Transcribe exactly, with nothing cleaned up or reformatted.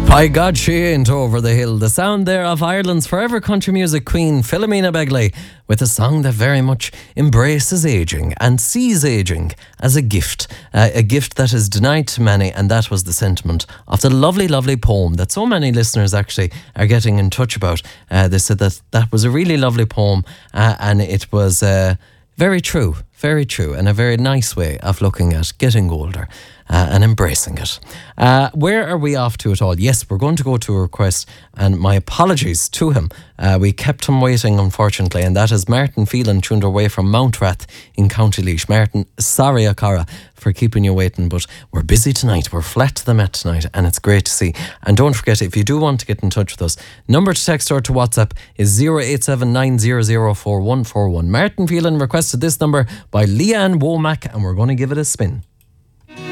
By God, she ain't over the hill. The sound there of Ireland's forever country music queen, Philomena Begley, with a song that very much embraces ageing and sees ageing as a gift, uh, a gift that is denied to many, and that was the sentiment of the lovely, lovely poem that so many listeners actually are getting in touch about. Uh, they said that that was a really lovely poem, uh, and it was uh, very true, very true, and a very nice way of looking at getting older. Uh, and embracing it. Uh, where are we off to at all? Yes, we're going to go to a request, and my apologies to him. Uh, we kept him waiting, unfortunately, and that is Martin Phelan, tuned away from Mountrath in County Laois. Martin, sorry, Akara, for keeping you waiting, but we're busy tonight. We're flat to the mat tonight, and it's great to see. And don't forget, if you do want to get in touch with us, number to text or to WhatsApp is zero eight seven nine zero zero four one four one. Martin Phelan requested this number by Leanne Womack, and we're going to give it a spin.